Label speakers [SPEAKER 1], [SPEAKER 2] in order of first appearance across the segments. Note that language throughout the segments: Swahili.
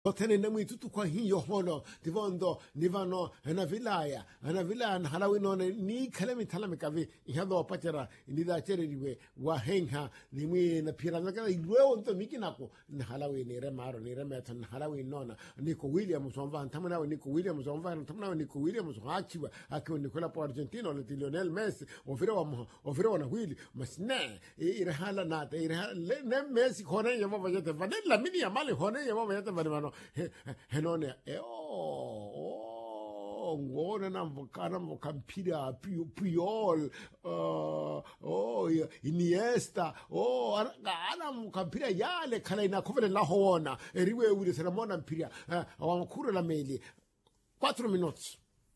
[SPEAKER 1] Otene na mwitutu kwa hiyo hono tivondo nivano na vilaya na halawi none ni kalemi talami kavi ihado opachara nida chereriwe wahenga nimwe na piranga kana iwe onto mikinako na halawi ni remaro ni remeta na halawi nona Nico Williams omva ntamana Nico Williams omva ntamana Nico Williams hachiwa akiwa Nicola po Argentina le Lionel Messi ofiro na Willy masne irahala na irahala ne Messi khone yemo vajete vanella mini yamali khone yemo vajete vanano henone ngone namvokana mvokampira Puyol Iniesta ana mkampira yale kala inakovele la hoona eriwe ule seramona mpira awamkuru la meli 4 minutes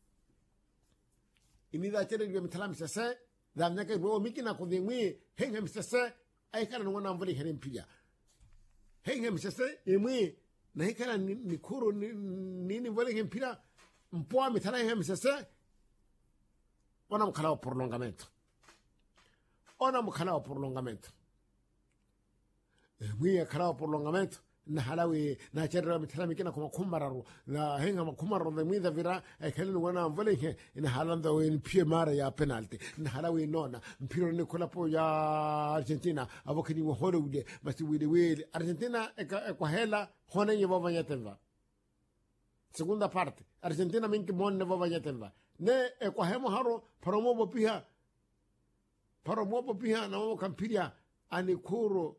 [SPEAKER 1] inida chere liwe mtalam sese damnaka ro mikina kodengwi hengem sese ay kana ngona mvoli herempira hengem sese emwe na hikana nikuru nini mvoli hempira mpoa mitala hengem sese ona mkala wa prolongamento mwiya kala wa prolongamento na halawi na cherra mitala mikina kuma kumararu na henga makumararu na mwida vira kalinu wana mvoli ina halanda weni pie mara ya penalty na halawi nona mpiro Nicola po ya Argentina avokini wa Hollywood masi wili Argentina kwa hela hona yevo vanyatemva segunda parte Argentina minki mon nevo vanyatemva ne kwa hemo haro paromobo piha na mo kampiria anikuro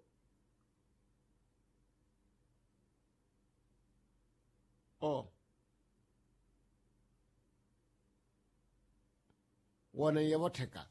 [SPEAKER 1] wana yavoteka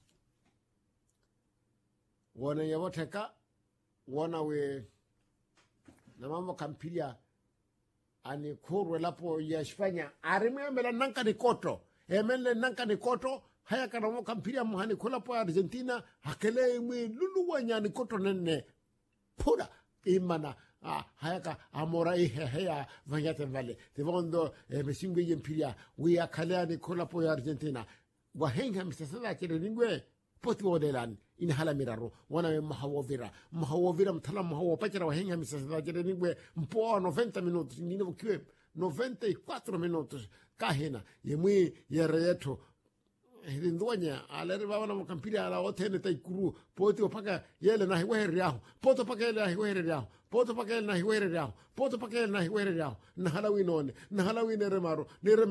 [SPEAKER 1] wana we na mambo kampiria anikuru lapo ya Espanya arimemela nanka ni koto haya kana mo kampiria muhani kula po Argentina hakele mwi lulu wanya ni koto nene pura imana hayaka amora heya vanyate vale tivondo mesingo yempiria we akale ni kula po Argentina wahenga msasada kile ningwe poti wodelan in hala miraro wana mahawovira mtala mahawopachara wahenga msasada kile ningwe mpoa 90 minutos nino kiwe 94 minutos kahena yemwi yereto hidinduanya alere baba na mkampira ala otene taikuru poti opaka yele na hiwere yao poto paka yele na hiwere yao poto paka yele na hiwere yao poto paka yele na hiwere yao na halawi none na halawi neremaro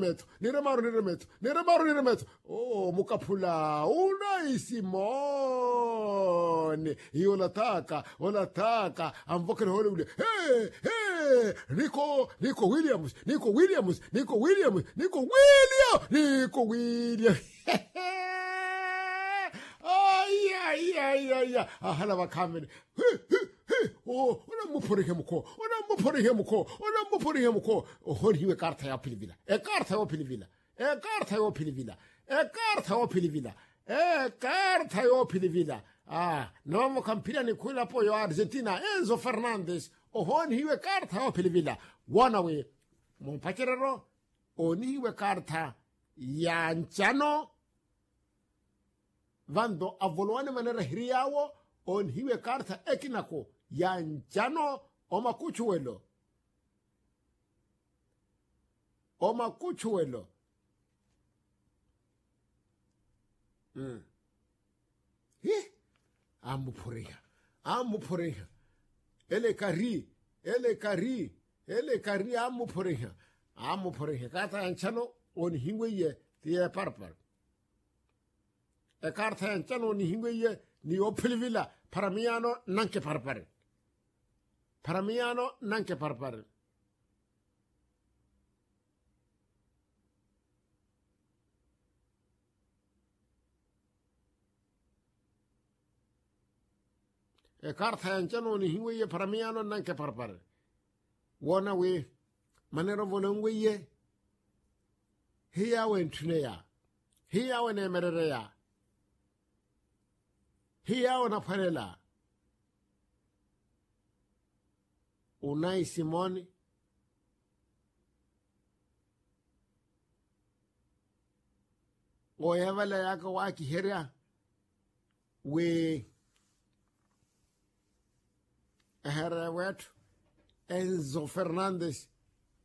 [SPEAKER 1] mukapula Simone hiyo nataka amvokere Hollywood Nico Williams ay hala bakamene ona muporeke muko hon hiwe karta ya pilivila nomo kampira ni kula po yo Argentina Enzo Fernandez hon hiwe karta ya pilivila wana we mpachero oni hiwe karta ya nchano vando avoloane manera hiriawo on hiwe karta ekinako ya nchano omakuchuelo amuporeha ele kari amuporeha kata ya nchano on hiwe ye tiye parpar karta ya nchano ni hingweye ni opilvila paramiano nanke parpare karta ya nchano ni hingweye paramiano nanke parpare wana we manero vonongweye hiyawe ntuneya hiyawe nemerereya hiya na parela Unai Simone oyavale yako waki heria we here wetu Enzo Fernandez